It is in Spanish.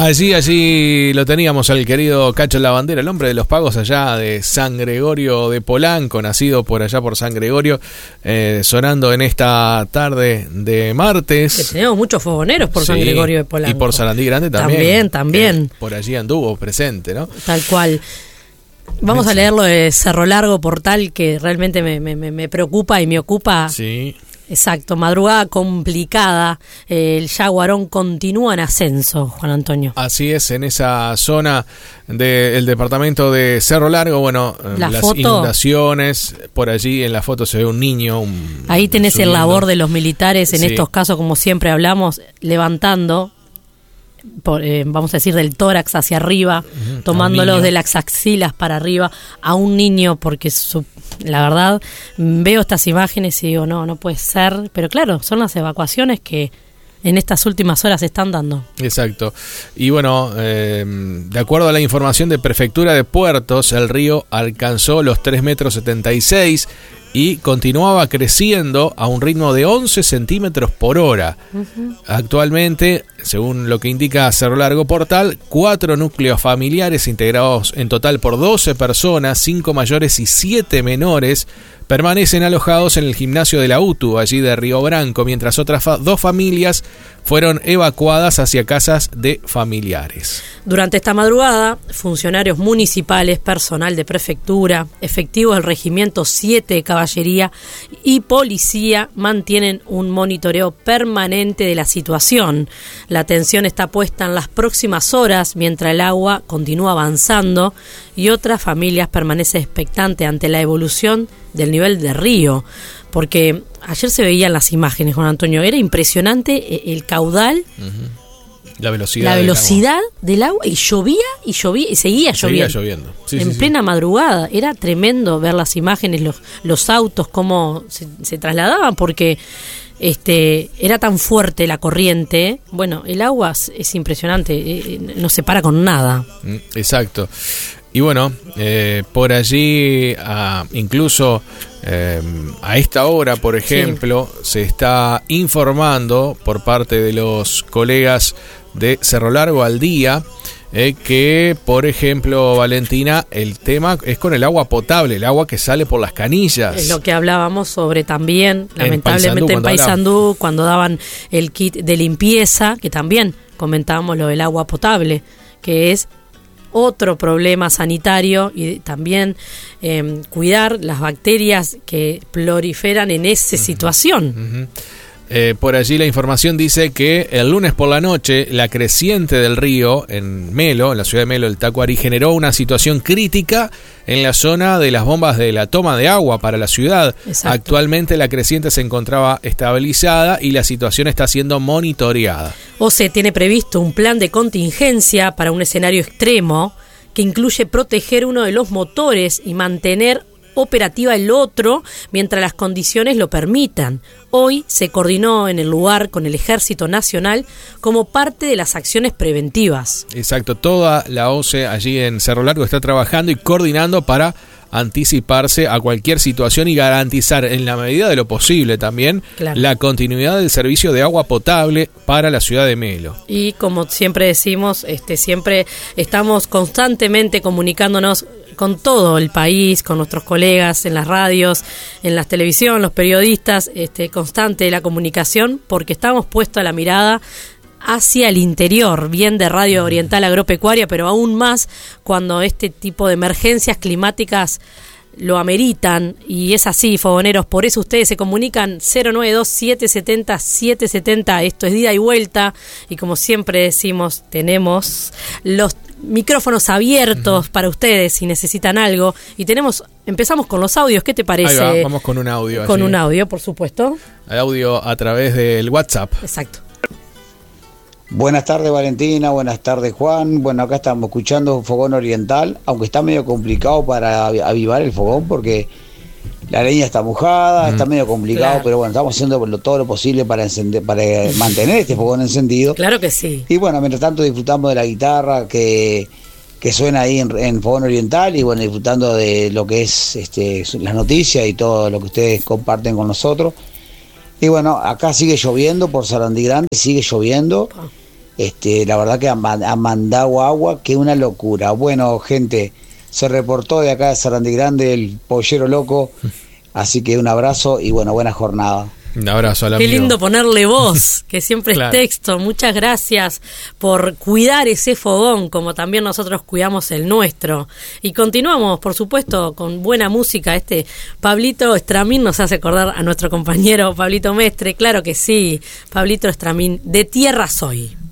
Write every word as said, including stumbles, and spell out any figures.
Allí, allí lo teníamos al querido Cacho Lavandera, el hombre de los pagos allá de San Gregorio de Polanco, nacido por allá por San Gregorio, eh, sonando en esta tarde de martes. Que tenemos muchos fogoneros por sí, San Gregorio de Polanco. Y por Sarandí Grande también. También, también. Por allí anduvo presente, ¿no? Tal cual. Vamos a leer lo de Cerro Largo, portal que realmente me, me, me preocupa y me ocupa. Sí. Exacto, madrugada complicada, eh, el Yaguarón continúa en ascenso, Juan Antonio. Así es, en esa zona del departamento de Cerro Largo, bueno, la las foto, inundaciones, por allí en la foto se ve un niño. Un, ahí tenés subiendo. El labor de los militares en sí. estos casos, como siempre hablamos, levantando, por, eh, vamos a decir, del tórax hacia arriba, uh-huh. tomándolos de las axilas para arriba a un niño, porque su, la verdad veo estas imágenes y digo, no, no puede ser, pero claro, son las evacuaciones que en estas últimas horas se están dando. Exacto. Y bueno, eh, de acuerdo a la información de Prefectura de Puertos, el río alcanzó los tres metros setenta y seis y continuaba creciendo a un ritmo de once centímetros por hora. Uh-huh. Actualmente, según lo que indica Cerro Largo Portal, cuatro núcleos familiares integrados en total por doce personas, cinco mayores y siete menores, permanecen alojados en el gimnasio de la U T U, allí de Río Branco, mientras otras fa- dos familias fueron evacuadas hacia casas de familiares. Durante esta madrugada, funcionarios municipales, personal de prefectura, efectivos del Regimiento siete de Caballería y policía mantienen un monitoreo permanente de la situación. La atención está puesta en las próximas horas mientras el agua continúa avanzando y otras familias permanecen expectantes ante la evolución del nivel del río, porque ayer se veían las imágenes, Juan Antonio, era impresionante el caudal, uh-huh. la velocidad, la del, velocidad agua. del agua, y llovía y llovía y seguía lloviendo, seguía lloviendo. Sí, en sí, plena sí. madrugada. Era tremendo ver las imágenes, los, los autos cómo se, se trasladaban, porque este era tan fuerte la corriente. Bueno, el agua es, es impresionante, eh, no se para con nada. Exacto. Y bueno, eh, por allí, ah, incluso eh, a esta hora, por ejemplo, sí. se está informando por parte de los colegas de Cerro Largo al Día eh, que, por ejemplo, Valentina, el tema es con el agua potable, el agua que sale por las canillas. Es lo que hablábamos sobre también, en lamentablemente Paysandú, en Paysandú, cuando daban el kit de limpieza, que también comentábamos lo del agua potable, que es otro problema sanitario, y también eh, cuidar las bacterias que proliferan en esa uh-huh. situación. Uh-huh. Eh, por allí la información dice que el lunes por la noche la creciente del río en Melo, en la ciudad de Melo, el Tacuarí, generó una situación crítica en la zona de las bombas de la toma de agua para la ciudad. Exacto. Actualmente la creciente se encontraba estabilizada y la situación está siendo monitoreada. O se tiene previsto un plan de contingencia para un escenario extremo que incluye proteger uno de los motores y mantener operativa el otro mientras las condiciones lo permitan. Hoy se coordinó en el lugar con el Ejército Nacional como parte de las acciones preventivas. Exacto, toda la O C E allí en Cerro Largo está trabajando y coordinando para anticiparse a cualquier situación y garantizar en la medida de lo posible también claro. la continuidad del servicio de agua potable para la ciudad de Melo. Y como siempre decimos, este siempre estamos constantemente comunicándonos con todo el país, con nuestros colegas en las radios, en la televisión, los periodistas, este constante la comunicación, porque estamos puestos a la mirada hacia el interior, bien de Radio Oriental Agropecuaria, pero aún más cuando este tipo de emergencias climáticas lo ameritan, y es así, fogoneros, por eso ustedes se comunican cero nueve dos, siete siete cero, siete siete cero, esto es ida y vuelta, y como siempre decimos, tenemos los micrófonos abiertos uh-huh. para ustedes si necesitan algo, y tenemos, empezamos con los audios, ¿qué te parece? Ahí va, vamos con un audio. Con así. un audio, por supuesto. El audio a través del WhatsApp. Exacto. Buenas tardes Valentina, buenas tardes Juan. Bueno, acá estamos escuchando Fogón Oriental, aunque está medio complicado para avivar el fogón porque la leña está mojada, mm. está medio complicado, claro. pero bueno, estamos haciendo todo lo posible para encender, para mantener este fogón encendido. Claro que sí. Y bueno, mientras tanto disfrutamos de la guitarra que, que suena ahí en, en Fogón Oriental, y bueno, disfrutando de lo que es este, las noticias y todo lo que ustedes comparten con nosotros. Y bueno, acá sigue lloviendo por Sarandí Grande, sigue lloviendo. Este, la verdad que han, han mandado agua, que una locura. Bueno, gente, se reportó de acá de Sarandí Grande el pollero loco, así que un abrazo y bueno, buena jornada. Un abrazo al Qué amigo. lindo ponerle voz, que siempre Claro. es texto. Muchas gracias por cuidar ese fogón, como también nosotros cuidamos el nuestro. Y continuamos, por supuesto, con buena música. Este Pablito Estramín nos hace acordar a nuestro compañero Pablito Mestre. Claro que sí, Pablito Estramín, de Tierra Soy.